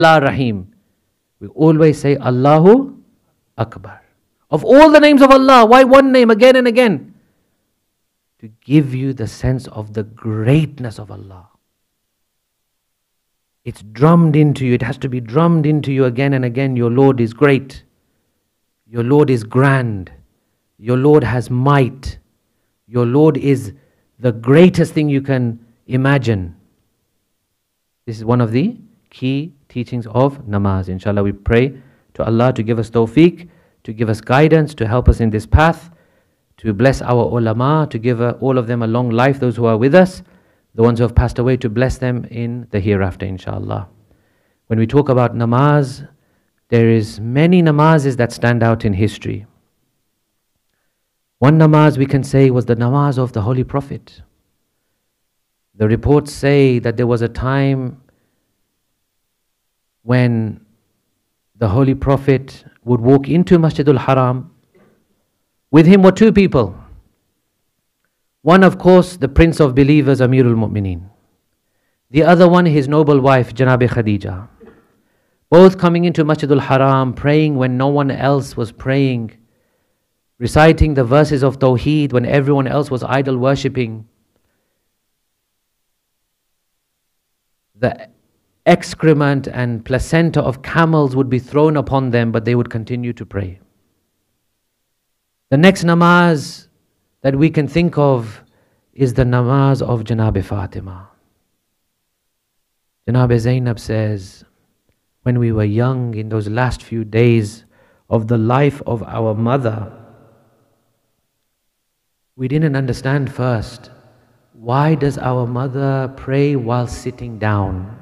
Allah Rahim. We always say Allahu Akbar. Of all the names of Allah, why one name again and again? To give you the sense of the greatness of Allah. It's drummed into you. It has to be drummed into you again and again. Your Lord is great. Your Lord is grand. Your Lord has might. Your Lord is the greatest thing you can imagine. This is one of the key teachings of namaz. Inshallah, we pray to Allah to give us tawfiq, to give us guidance, to help us in this path, to bless our ulama, to give all of them a long life, those who are with us, the ones who have passed away, to bless them in the hereafter, inshallah. When we talk about namaz, there is many namazes that stand out in history. One namaz we can say was the namaz of the Holy Prophet. The reports say that there was a time when the Holy Prophet would walk into Masjidul Haram. With him were two people. One, of course, the Prince of Believers, Amirul Mu'mineen. The other one, his noble wife, Janabi Khadija. Both coming into Masjidul Haram, praying when no one else was praying, reciting the verses of Tawheed when everyone else was idol worshipping. The excrement and placenta of camels would be thrown upon them, but they would continue to pray. The next namaz that we can think of is the namaz of Janab Fatima. Janab Zainab says, when we were young, in those last few days of the life of our mother, we didn't understand first, why does our mother pray while sitting down?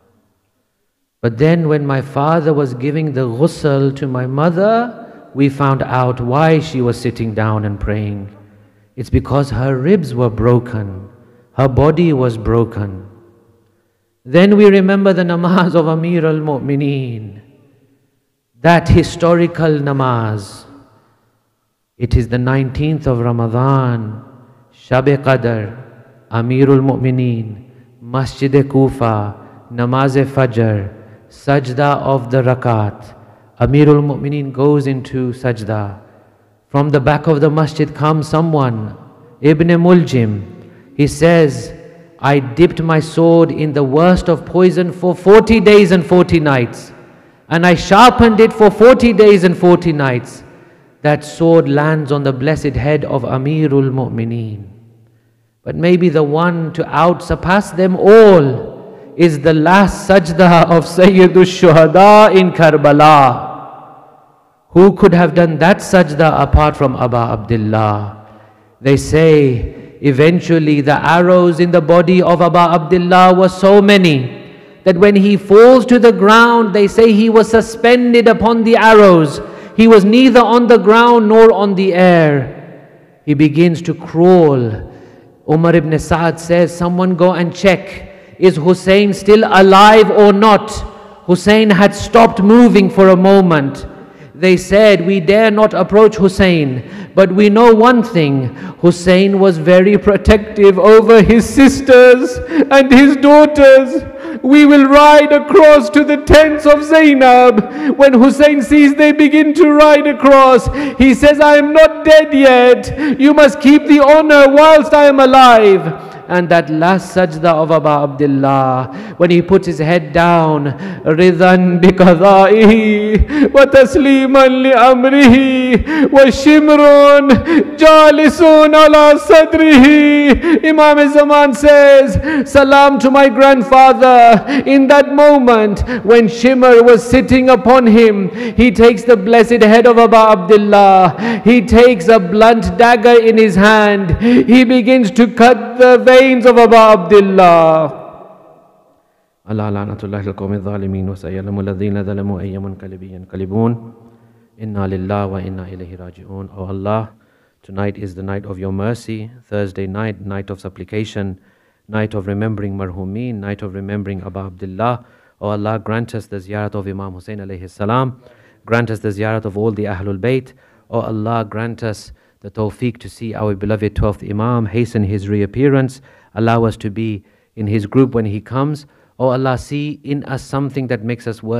But then when my father was giving the ghusl to my mother, we found out why she was sitting down and praying. It's because her ribs were broken, her body was broken. Then we remember the namaz of Amir al-Mu'mineen, that historical namaz. It is the 19th of Ramadan, Shab-e Qadr, Amirul Mu'mineen, Masjid Kufa, Namaz Fajr, Sajda of the Rakat. Amirul Mu'mineen goes into Sajda. From the back of the masjid comes someone, Ibn Muljim. He says, I dipped my sword in the worst of poison for 40 days and 40 nights. And I sharpened it for 40 days and 40 nights. That sword lands on the blessed head of Amirul Mu'mineen. But maybe the one to out-surpass them all is the last sajda of Sayyidul Shuhada in Karbala. Who could have done that sajda apart from Aba Abdullah? They say eventually the arrows in the body of Aba Abdullah were so many that when he falls to the ground, they say he was suspended upon the arrows. He was neither on the ground nor on the air. He begins to crawl. Umar ibn Sa'ad says, someone go and check, is Hussein still alive or not? Hussein had stopped moving for a moment. They said, we dare not approach Hussein, but we know one thing, Hussein was very protective over his sisters and his daughters. We will ride across to the tents of Zainab. When Hussein sees they begin to ride across, he says, I am not dead yet. You must keep the honor whilst I am alive. And that last sajda of Aba Abdullah, when he puts his head down, Ridhan biqadaihi wa tasliman li amrihi wa shimrun jalisun ala sadrihi. Imam Zaman says, salam to my grandfather. In that moment, when Shimr was sitting upon him, he takes the blessed head of Aba Abdullah. He takes a blunt dagger in his hand. He begins to cut the veins of Aba Abdullah. Allah la'natullahi al-qawmi al-zalimin wa sayyalamu alladhina zalamu ayyamun kalibun. Inna lillahi wa inna ilayhi raji'un. Oh Allah, tonight is the night of your mercy, Thursday night, night of supplication, night of remembering Marhumeen, night of remembering Aba Abdullah. Oh Allah, grant us the ziyarat of Imam Hussein alayhi salam. Grant us the ziyarat of all the Ahlul Bayt. Oh Allah, grant us the tawfiq to see our beloved 12th Imam, hasten his reappearance, allow us to be in his group when he comes. Oh Allah, see in us something that makes us worthy